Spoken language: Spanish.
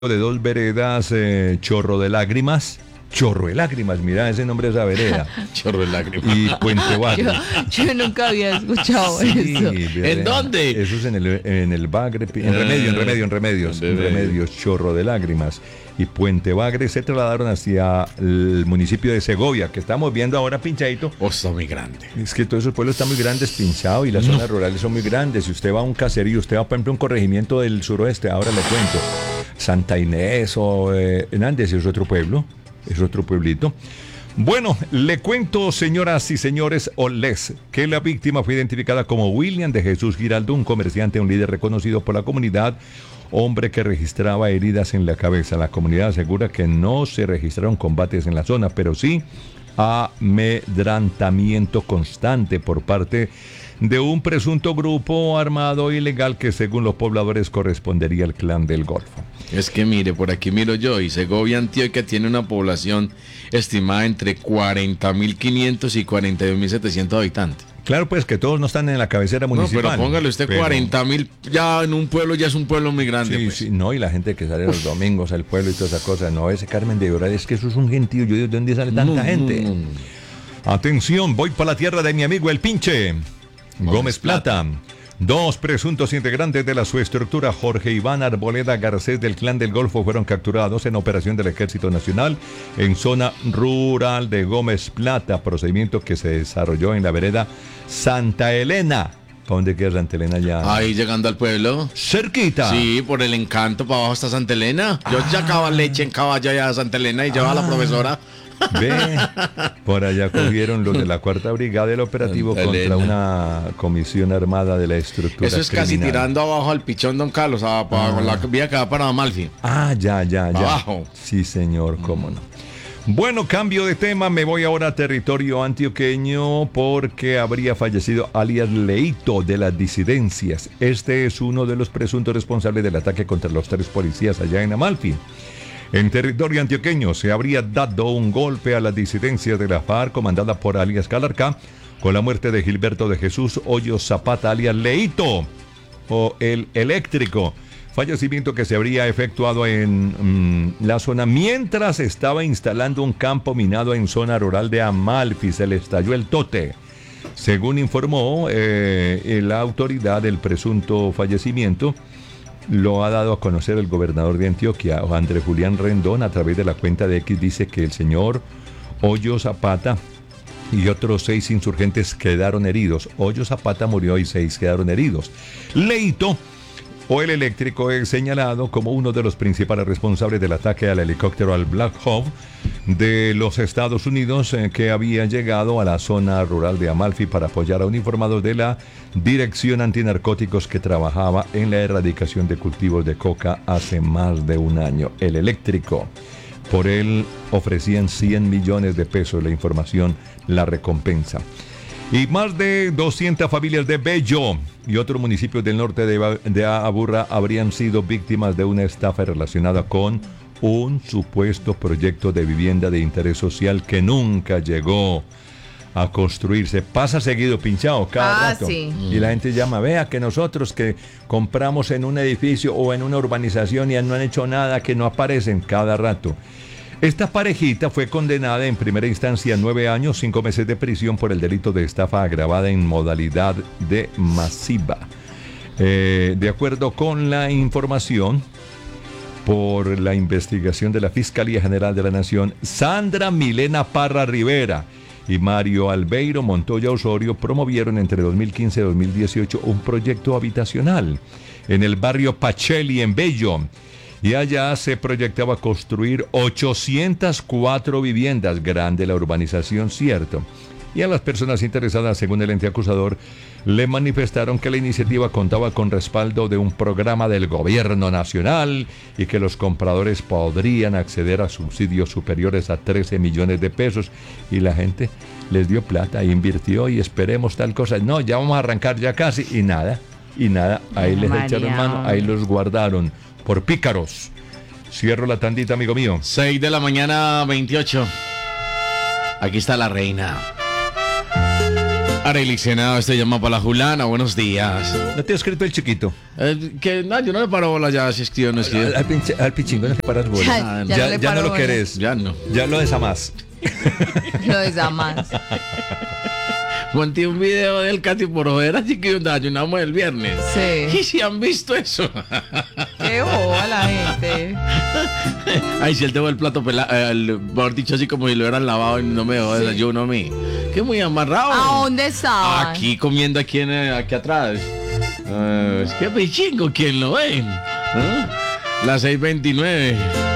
de dos veredas, Chorro de Lágrimas, mira ese nombre de esa vereda. Chorro de Lágrimas. Y Puente Bagre. Yo nunca había escuchado Sí, eso. ¿En dónde? Eso es en el Bagre, en Remedios, Chorro de Lágrimas y Puente Bagre se trasladaron hacia el municipio de Segovia, que estamos viendo ahora pinchadito. Oh, está muy grande. Es que todos esos pueblos están muy grandes, pinchados, y las zonas rurales son muy grandes. Si usted va a un caserío, usted va, por ejemplo, a un corregimiento del suroeste, ahora le cuento, Santa Inés o Hernández, es otro pueblo, es otro pueblito. Bueno, le cuento, señoras y señores, que la víctima fue identificada como William de Jesús Giraldo, un comerciante, un líder reconocido por la comunidad, hombre que registraba heridas en la cabeza. La comunidad asegura que no se registraron combates en la zona, pero sí amedrentamiento constante por parte de un presunto grupo armado ilegal que, según los pobladores, correspondería al Clan del Golfo. Es que mire, por aquí miro yo, y Segovia, Antioquia, tiene una población estimada entre 40.500 y 41.700 habitantes. Claro, pues que todos no están en la cabecera municipal. No, pero póngale usted 40.000, ya en un pueblo, ya es un pueblo muy grande. Sí, pues. sí, no, y la gente que sale los domingos al pueblo y toda esa cosa, no, ese Carmen de Llorar, es que eso es un gentío, yo digo, ¿de dónde sale tanta gente? No. Atención, voy para la tierra de mi amigo el Pinche Gómez Plata. Dos presuntos integrantes de la subestructura Jorge Iván Arboleda Garcés del Clan del Golfo fueron capturados en operación del Ejército Nacional en zona rural de Gómez Plata, procedimiento que se desarrolló en la vereda Santa Elena. ¿Para dónde queda Santa Elena ya? Ahí llegando al pueblo. Cerquita. Sí, por el Encanto, para abajo está Santa Elena. Yo sacaba leche en caballo allá a Santa Elena y llevaba a la profesora. Ve, por allá cogieron los de la Cuarta Brigada del operativo Santa contra Elena. una comisión armada de la estructura Eso es casi criminal. tirando abajo al Pichón Don Carlos, con la vía que va para Amalfi. Ya. Abajo. Sí, señor, cómo no. Bueno, cambio de tema, me voy ahora a territorio antioqueño porque habría fallecido alias Leito de las disidencias. Este es uno de los presuntos responsables del ataque contra los 3 policías allá en Amalfi. En territorio antioqueño se habría dado un golpe a las disidencias de la FARC comandada por alias Calarcá con la muerte de Gilberto de Jesús Hoyos Zapata alias Leito o el Eléctrico. Fallecimiento que se habría efectuado en la zona mientras estaba instalando un campo minado en zona rural de Amalfi. Se le estalló el tote. Según informó la autoridad del presunto fallecimiento, lo ha dado a conocer el gobernador de Antioquia, Andrés Julián Rendón, a través de la cuenta de X. Dice que el señor Hoyos Zapata y otros 6 insurgentes quedaron heridos. Hoyos Zapata murió y 6 quedaron heridos. Leito o el Eléctrico es señalado como uno de los principales responsables del ataque al helicóptero al Black Hawk de los Estados Unidos que había llegado a la zona rural de Amalfi para apoyar a uniformados de la Dirección Antinarcóticos que trabajaba en la erradicación de cultivos de coca hace más de un año. El Eléctrico. Por él ofrecían 100 millones de pesos, la información, la recompensa. Y más de 200 familias de Bello y otros municipios del norte de Aburrá habrían sido víctimas de una estafa relacionada con un supuesto proyecto de vivienda de interés social que nunca llegó a construirse. Pasa seguido pinchado cada rato. Sí. Y la gente llama, vea que nosotros que compramos en un edificio o en una urbanización y no han hecho nada, que no aparecen cada rato. Esta parejita fue condenada en primera instancia a 9 años, 5 meses de prisión por el delito de estafa agravada en modalidad de masiva. De acuerdo con la información por la investigación de la Fiscalía General de la Nación, Sandra Milena Parra Rivera y Mario Albeiro Montoya Osorio promovieron entre 2015 y 2018 un proyecto habitacional en el barrio Pacheli en Bello. Y allá se proyectaba construir 804 viviendas, grande la urbanización, cierto. Y a las personas interesadas, según el ente acusador, le manifestaron que la iniciativa contaba con respaldo de un programa del gobierno nacional y que los compradores podrían acceder a subsidios superiores a 13 millones de pesos. Y la gente les dio plata, invirtió y esperemos tal cosa. No, ya vamos a arrancar ya casi y nada. Ahí les echaron mano, ahí los guardaron. Por pícaros. Cierro la tandita, amigo mío. 6 de la mañana, 28. Aquí está la reina. Arely Senado, este llama para la Julana, buenos días. ¿No te ha escrito el chiquito? Que no, yo no le paro bola ya, si escribo, no escribo. Al pichingo no le paras bola. Ya no le Ya paro no lo bola. querés. Ya no. Ya lo desamás. Lo desamás. Monté un video del Katy por joder, así que ayunamos el viernes. Sí. ¿Y si han visto eso? Qué boba la gente. Ay, si él dejó el plato pelado, mejor dicho, así como si lo hubieran lavado y no me dejó desayuno a mí. Qué muy amarrado. ¿A dónde estaban? Aquí comiendo aquí atrás. Es que pichingo, ¿quién lo ve? ¿Ah? Las 6:29.